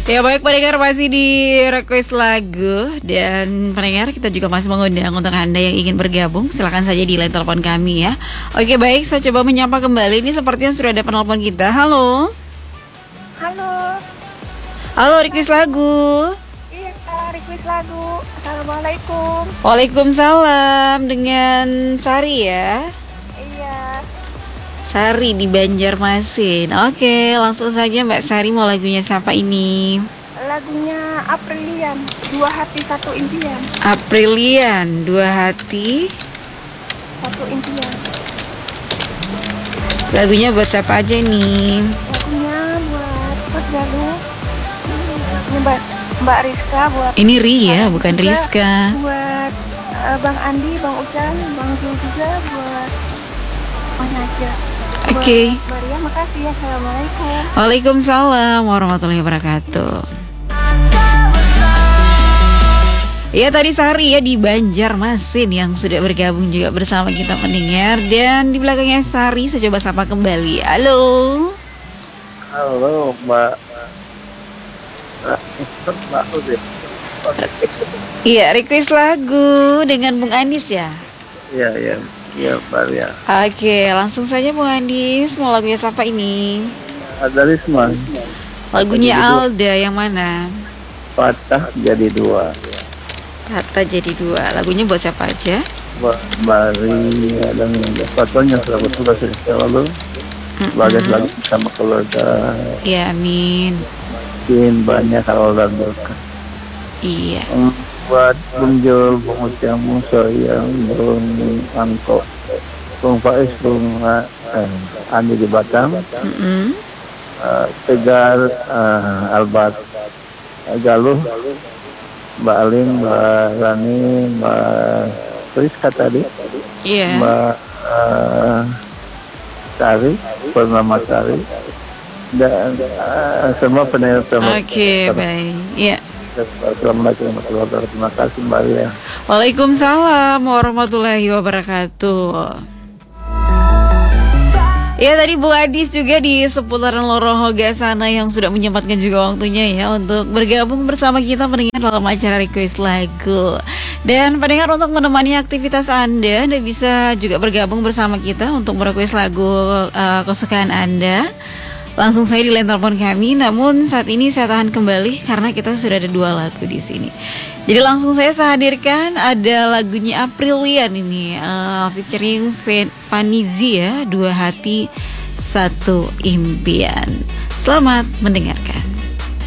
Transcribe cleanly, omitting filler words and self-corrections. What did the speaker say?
Ya baik pendengar, masih di request lagu. Dan pendengar, kita juga masih mengundang untuk Anda yang ingin bergabung, silakan saja di line telepon kami ya. Oke baik, saya coba menyapa kembali. Ini sepertinya sudah ada penelpon kita. Halo. Halo. Halo, request lagu. Iya Kak, request lagu. Assalamualaikum. Waalaikumsalam, dengan Sari ya. Iya. Sari di Banjarmasin. Oke, langsung saja Mbak Sari, mau lagunya siapa ini? Lagunya Aprilian, Dua Hati Satu Impian. Aprilian, Dua Hati Satu Impian. Lagunya buat siapa aja nih? Lagunya buat Mas Galuh. Ini Mbak Rizka buat. Ini Ria, bukan Rizka. Buat Bang Andi, Bang Ucan, Bang Zul juga, buat Mas Najwa. Oke. Maria, makasih ya. Assalamualaikum. Waalaikumsalam warahmatullahi wabarakatuh. Ya tadi Sari ya di Banjarmasin yang sudah bergabung juga bersama kita pendengar. Dan di belakangnya Sari, saya coba sapa kembali. Halo. Halo Mbak. Iya, request lagu dengan Bung Andis ya. Iya Mbak ya. Oke, langsung saja Bung Andis, mau lagunya siapa ini? Ada Risma. Lagunya Alda yang mana? Patah jadi dua. Kata jadi dua. Lagunya buat siapa aja? Mbak Bari dan fotonya selamat tugas selalu. Sebagai lagi sama keluarga. Ya amin. Makin banyak kalau dan berkah. Iya. Buat Bung Jul, Bung Ucamu, sayang, Bung Angko, Bung Faiz, Bung Andi di Batam, Tegar, Albat, Galuh, Mbak Alin, Mbak Rani, Mbak Rizka tadi, Mbak Sari, Purnama Sari, dan semua pendengar semua. Oke, baik. Iya. Assalamualaikum warahmatullahi wabarakatuh. Terima kasih Mbak Ria. Waalaikumsalam warahmatullahi wabarakatuh. Ya tadi Bu Adis juga di seputaran Lorohoga sana yang sudah menyempatkan juga waktunya ya untuk bergabung bersama kita pendengar dalam acara request lagu. Dan pendengar, untuk menemani aktivitas Anda bisa juga bergabung bersama kita untuk merequest lagu kesukaan Anda. Langsung saya di line telepon kami. Namun saat ini saya tahan kembali karena kita sudah ada dua lagu di sini. Jadi langsung saya hadirkan ada lagunya Aprilian ini, featuring Fanizi ya, Dua Hati Satu Impian. Selamat mendengarkan.